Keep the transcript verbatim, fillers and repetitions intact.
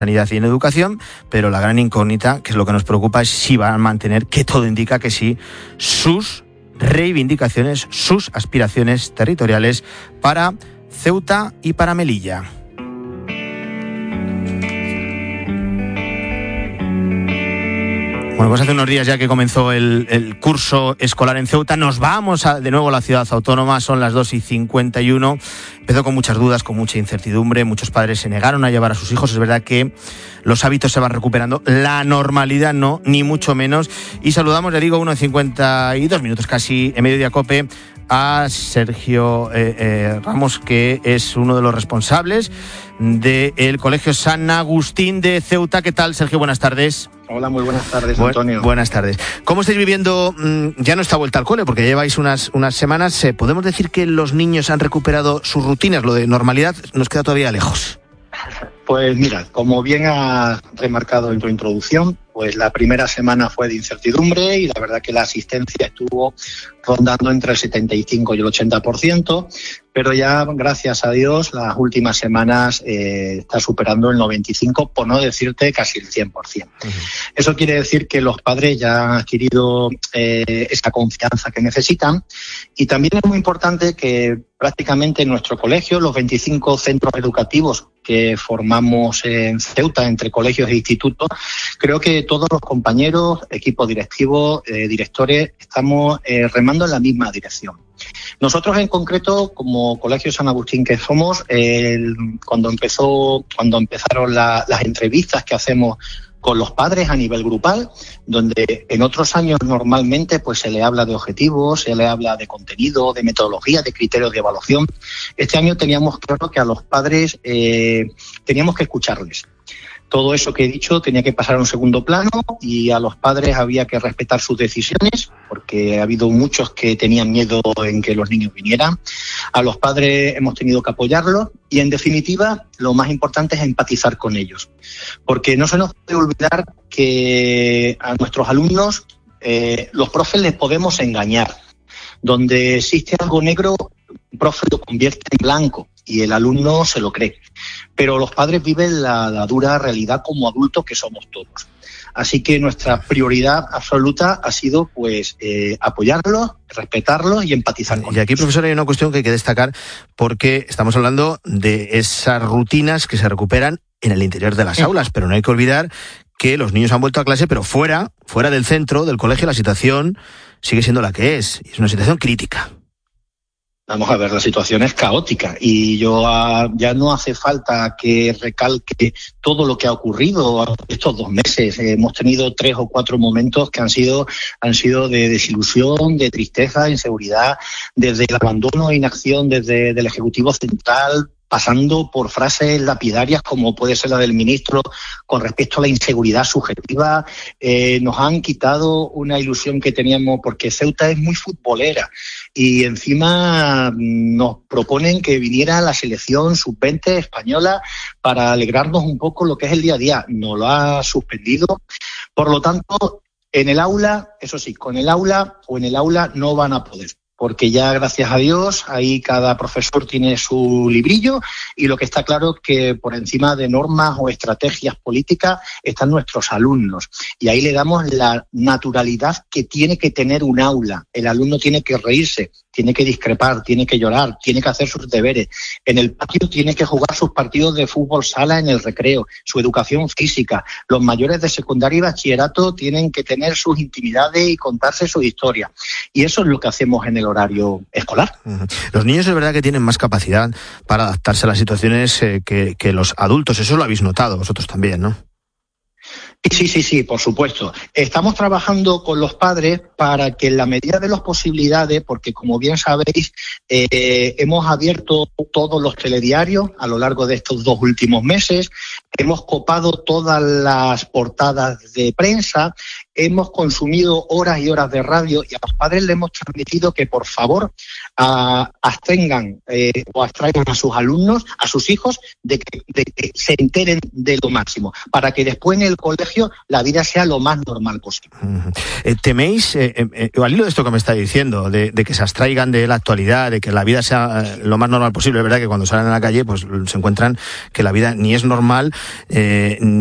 sanidad y en educación, pero la gran incógnita, que es lo que nos preocupa, es si van a mantener, que todo indica que sí, sus reivindicaciones, sus aspiraciones territoriales para Ceuta y para Melilla. Bueno, pues hace unos días ya que comenzó el, el curso escolar en Ceuta, nos vamos a, de nuevo a la ciudad autónoma, son las dos y cincuenta y uno, empezó con muchas dudas, con mucha incertidumbre, muchos padres se negaron a llevar a sus hijos, es verdad que los hábitos se van recuperando, la normalidad no, ni mucho menos, y saludamos, ya digo, uno y cincuenta y dos minutos casi en Mediodía Cope, a Sergio eh, eh, Ramos, que es uno de los responsables del Colegio San Agustín de Ceuta. ¿Qué tal, Sergio? Buenas tardes. Hola, muy buenas tardes, Bu- Antonio. Buenas tardes. ¿Cómo estáis viviendo mmm, ya nuestra vuelta al cole? Porque lleváis unas, unas semanas. Eh, ¿Podemos decir que los niños han recuperado sus rutinas? Lo de normalidad nos queda todavía lejos. Pues mira, como bien has remarcado en tu introducción, pues la primera semana fue de incertidumbre y la verdad que la asistencia estuvo rondando entre el setenta y cinco y el ochenta por ciento, pero ya, gracias a Dios, las últimas semanas eh, está superando el noventa y cinco por ciento, por no decirte casi el cien por ciento. Uh-huh. Eso quiere decir que los padres ya han adquirido eh, esa confianza que necesitan, y también es muy importante que prácticamente en nuestro colegio, los veinticinco centros educativos que formamos en Ceuta, entre colegios e institutos, creo que todos los compañeros, equipos directivos, eh, directores, estamos eh, remando en la misma dirección. Nosotros en concreto, como Colegio San Agustín que somos, eh, cuando empezó, cuando empezaron la, las entrevistas que hacemos con los padres a nivel grupal, donde en otros años normalmente pues se le habla de objetivos, se le habla de contenido, de metodología, de criterios de evaluación. Este año teníamos claro que a los padres eh, teníamos que escucharles. Todo eso que he dicho tenía que pasar a un segundo plano y a los padres había que respetar sus decisiones, porque ha habido muchos que tenían miedo en que los niños vinieran. A los padres hemos tenido que apoyarlos y, en definitiva, lo más importante es empatizar con ellos. Porque no se nos puede olvidar que a nuestros alumnos eh, los profes les podemos engañar. Donde existe algo negro, un profe lo convierte en blanco y el alumno se lo cree. Pero los padres viven la, la dura realidad como adultos que somos todos. Así que nuestra prioridad absoluta ha sido pues eh, apoyarlos, respetarlos y empatizar con ellos. Y aquí, profesor, hay una cuestión que hay que destacar, porque estamos hablando de esas rutinas que se recuperan en el interior de las sí. aulas, pero no hay que olvidar que los niños han vuelto a clase, pero fuera, fuera del centro, del colegio, la situación sigue siendo la que es, y es una situación crítica. Vamos a ver, la situación es caótica y yo uh, ya no hace falta que recalque todo lo que ha ocurrido estos dos meses. Eh, hemos tenido tres o cuatro momentos que han sido han sido de desilusión, de tristeza, de inseguridad, desde el abandono e inacción desde el Ejecutivo Central, pasando por frases lapidarias como puede ser la del ministro con respecto a la inseguridad subjetiva. Eh, nos han quitado una ilusión que teníamos, porque Ceuta es muy futbolera y encima nos proponen que viniera la selección sub veinte española para alegrarnos un poco lo que es el día a día. Nos lo ha suspendido. Por lo tanto, en el aula, eso sí, con el aula o en el aula no van a poder, porque ya, gracias a Dios, ahí cada profesor tiene su librillo y lo que está claro es que por encima de normas o estrategias políticas están nuestros alumnos. Y ahí le damos la naturalidad que tiene que tener un aula. El alumno tiene que reírse, tiene que discrepar, tiene que llorar, tiene que hacer sus deberes. En el patio tiene que jugar sus partidos de fútbol sala en el recreo, su educación física. Los mayores de secundaria y bachillerato tienen que tener sus intimidades y contarse su historia. Y eso es lo que hacemos en el horario escolar. Los niños es verdad que tienen más capacidad para adaptarse a las situaciones eh, que, que los adultos. Eso lo habéis notado vosotros también, ¿no? Sí, sí, sí, por supuesto. Estamos trabajando con los padres para que en la medida de las posibilidades, porque como bien sabéis, eh, hemos abierto todos los telediarios a lo largo de estos dos últimos meses, hemos copado todas las portadas de prensa, hemos consumido horas y horas de radio y a los padres le hemos transmitido que por favor uh, abstengan eh, o abstraigan a sus alumnos, a sus hijos, de que, de que se enteren de lo máximo, para que después en el colegio la vida sea lo más normal posible. Uh-huh. Eh, ¿Teméis, eh, eh, al hilo de esto que me está diciendo, de, de que se abstraigan de la actualidad, de que la vida sea eh, lo más normal posible? Es verdad que cuando salen a la calle pues se encuentran que la vida ni es normal, eh,